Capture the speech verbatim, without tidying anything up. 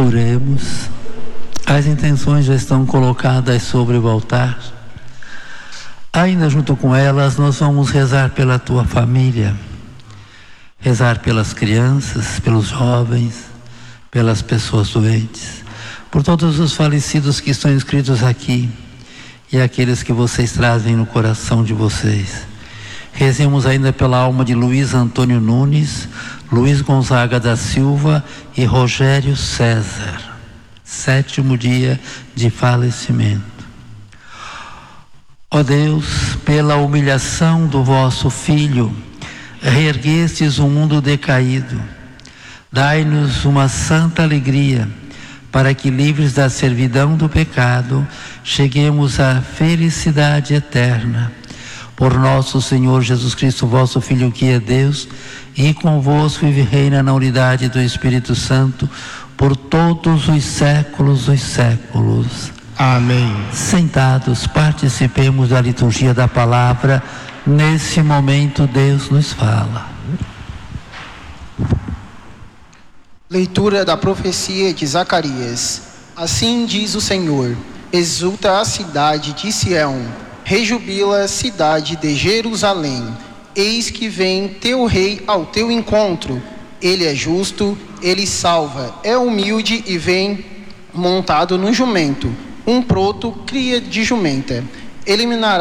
Oremos. As intenções já estão colocadas sobre o altar. Ainda junto com elas, nós vamos rezar pela tua família, rezar pelas crianças, pelos jovens, pelas pessoas doentes, por todos os falecidos que estão inscritos aqui e aqueles que vocês trazem no coração de vocês. Rezemos ainda pela alma de Luiz Antônio Nunes, Luiz Gonzaga da Silva e Rogério César, sétimo dia de falecimento. Ó Deus, pela humilhação do vosso Filho, reerguestes o mundo decaído. Dai-nos uma santa alegria, para que, livres da servidão do pecado, cheguemos à felicidade eterna. Por nosso Senhor Jesus Cristo, vosso Filho, que é Deus, e convosco vive e reina na unidade do Espírito Santo, por todos os séculos dos séculos. Amém. Sentados, participemos da liturgia da palavra. Nesse momento, Deus nos fala. Leitura da profecia de Zacarias. Assim diz o Senhor: exulta a cidade de Sião, rejubila a cidade de Jerusalém. Eis que vem teu rei ao teu encontro. Ele é justo, ele salva, é humilde e vem montado no jumento, um proto cria de jumenta. Eliminará